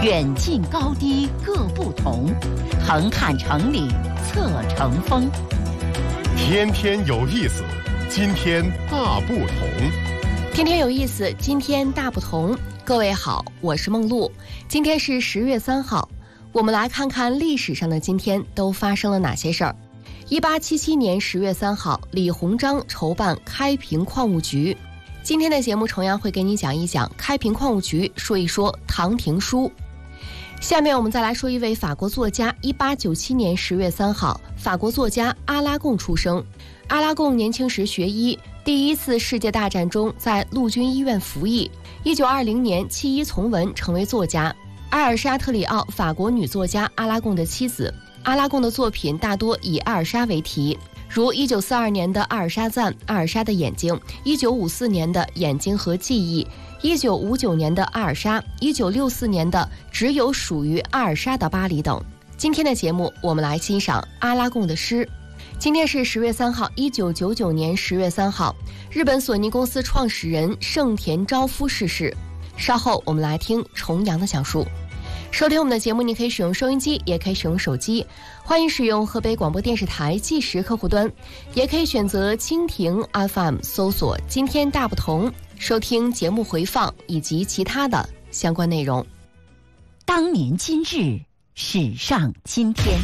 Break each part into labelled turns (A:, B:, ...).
A: 远近高低各不同，横看成岭侧成峰。
B: 天天有意思，今天大不同。
C: 天天有意思，今天大不同。各位好，我是梦露。今天是10月3号，我们来看看历史上的今天都发生了哪些事儿。1877年10月3号，李鸿章筹办开平矿务局。今天的节目同样会给你讲一讲开平矿务局，说一说唐廷枢。下面我们再来说一位法国作家。1897年10月3号，法国作家阿拉贡出生。阿拉贡年轻时学医，第一次世界大战中在陆军医院服役。1920年弃医从文，成为作家。埃尔莎·特里奥，法国女作家阿拉贡的妻子。阿拉贡的作品大多以艾尔莎为题，如1942年的《阿尔莎赞》《阿尔莎的眼睛》，1954年的《眼睛和记忆》，1959年的《阿尔莎》，1964年的《只有属于阿尔莎的巴黎》等。今天的节目，我们来欣赏阿拉贡的诗。今天是10月3号，1999年10月3号，日本索尼公司创始人盛田昭夫逝世。稍后我们来听重阳的讲述。收听我们的节目，你可以使用收音机，也可以使用手机，欢迎使用河北广播电视台计时客户端，也可以选择蜻蜓 FM 搜索今天大不同，收听节目回放以及其他的相关内容。
A: 当年今日，史上今天。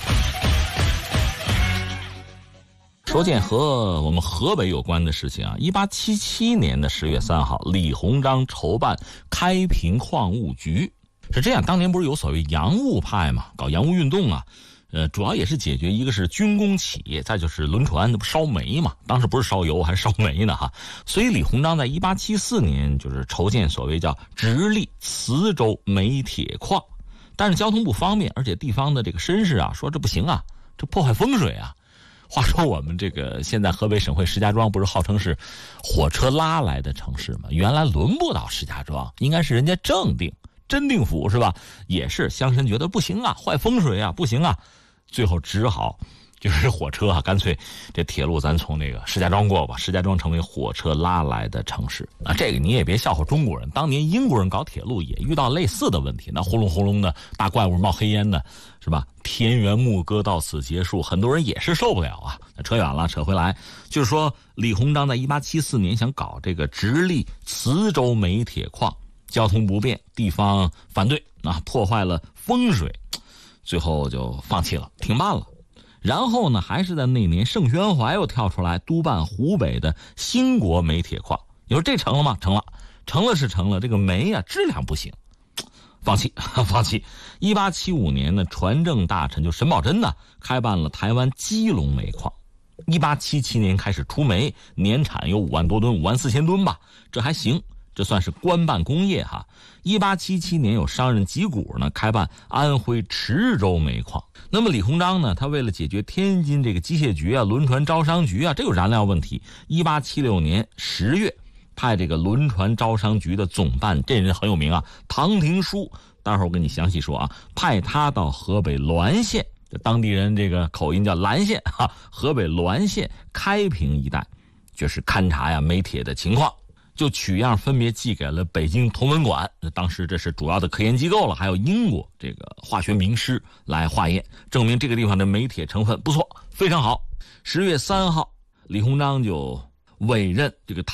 D: 说件和我们河北有关的事情啊，1877年的10月3号，李鸿章筹办开平矿务局。是这样，当年不是有所谓洋务派嘛，搞洋务运动啊，主要也是解决一个是军工企业，再就是轮船，那不烧煤嘛，当时不是烧油还是烧煤呢哈。所以李鸿章在1874年就是筹建所谓叫直隶磁州煤铁矿，但是交通不方便，而且地方的这个绅士啊说这不行啊，这破坏风水啊。话说我们这个现在河北省会石家庄不是号称是火车拉来的城市吗？原来轮不到石家庄，应该是人家正定真定府是吧？也是乡绅觉得不行啊，坏风水啊，不行啊，最后只好就是火车啊，干脆这铁路咱从那个石家庄过吧，石家庄成为火车拉来的城市啊。这个你也别笑话中国人，当年英国人搞铁路也遇到类似的问题，那轰隆轰隆的大怪物冒黑烟的是吧？田园牧歌到此结束，很多人也是受不了啊。扯远了，扯回来，就是说李鸿章在1874年想搞这个直隶磁州煤铁矿，交通不便，地方反对啊，破坏了风水，最后就放弃了，停办了。然后呢，还是在那年，盛宣怀又跳出来督办湖北的兴国煤铁矿。你说这成了吗？成了，成了是成了，这个煤啊质量不行，放弃。1875年呢，船政大臣就沈葆桢呢开办了台湾基隆煤矿。1877年开始出煤，年产有5万多吨，54000吨吧，这还行。这算是官办工业哈。1877年有商人集股呢，开办安徽池州煤矿。那么李鸿章呢，他为了解决天津这个机械局啊、轮船招商局啊这个燃料问题，1876年10月派这个轮船招商局的总办，这人很有名啊，唐廷枢，待会儿我跟你详细说啊，派他到河北滦县，当地人这个口音叫蓝县哈，河北滦县开平一带，就是勘察呀煤铁的情况。就取样分别寄给了北京同文馆，当时这是主要的科研机构了，还有英国这个化学名师来化验，证明这个地方的煤铁成分不错，非常好。10月3号，李鸿章就委任这个